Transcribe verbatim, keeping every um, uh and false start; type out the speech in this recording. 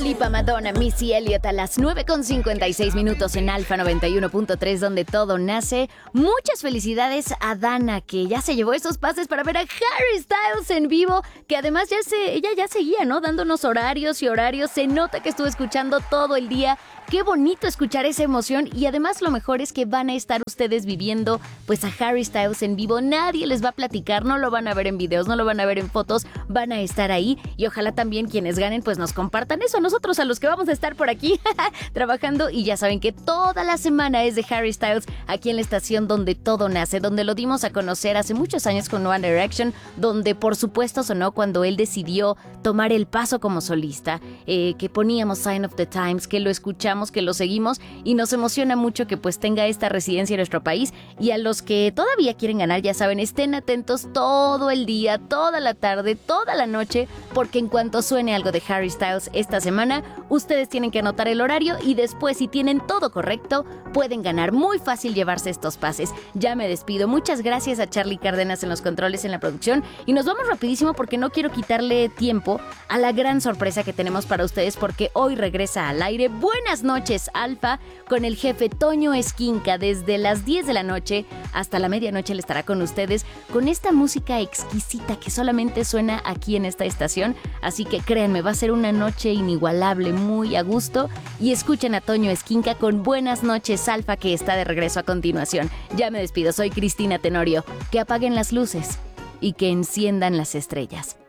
Lipa, Madonna, Missy Elliott a las nueve con cincuenta y seis minutos en Alfa noventa y uno punto tres, donde todo nace. Muchas felicidades a Dana, que ya se llevó esos pases para ver a Harry Styles en vivo, que además ya se, ella ya seguía, ¿no? Dándonos horarios y horarios. Se nota que estuvo escuchando todo el día. Qué bonito escuchar esa emoción, y además lo mejor es que van a estar ustedes viviendo pues a Harry Styles en vivo. Nadie les va a platicar, no lo van a ver en videos, no lo van a ver en fotos, van a estar ahí, y ojalá también quienes ganen pues nos compartan eso. Nosotros, a los que vamos a estar por aquí trabajando, y ya saben que toda la semana es de Harry Styles aquí en la estación donde todo nace, donde lo dimos a conocer hace muchos años con One Direction, donde por supuesto sonó cuando él decidió tomar el paso como solista, eh, que poníamos Sign of the Times, que lo escuchamos, que lo seguimos, y nos emociona mucho que pues tenga esta residencia en nuestro país. Y a los que todavía quieren ganar, ya saben, estén atentos todo el día, toda la tarde, toda la noche, porque en cuanto suene algo de Harry Styles esta semana, ustedes tienen que anotar el horario, y después, si tienen todo correcto, pueden ganar. Muy fácil llevarse estos pases. Ya me despido. Muchas gracias a Charlie Cárdenas en los controles, en la producción, y nos vamos rapidísimo porque no quiero quitarle tiempo a la gran sorpresa que tenemos para ustedes, porque hoy regresa al aire Buenas noches, Alfa, con el jefe Toño Esquinca. Desde las diez de la noche hasta la medianoche le estará con ustedes con esta música exquisita que solamente suena aquí en esta estación. Así que créanme, va a ser una noche inigualable, muy a gusto. Y escuchen a Toño Esquinca con Buenas noches, Alfa, que está de regreso a continuación. Ya me despido, soy Cristina Tenorio. Que apaguen las luces y que enciendan las estrellas.